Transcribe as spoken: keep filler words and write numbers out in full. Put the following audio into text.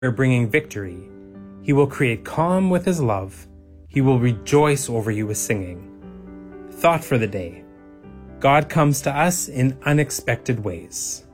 bringing victory. He will create calm with his love. He will rejoice over you with singing. Thought for the day. God comes to us in unexpected ways.